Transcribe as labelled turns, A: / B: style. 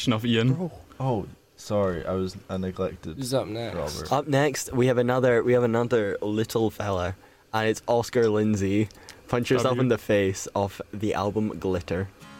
A: impression of Ian.
B: Bro. Oh, sorry, I neglected.
C: Who's up next?
B: Robert.
D: Up next, we have another little fella, and it's Oscar Lindsay. Punch yourself
A: W.
D: in the face off the album Glitter.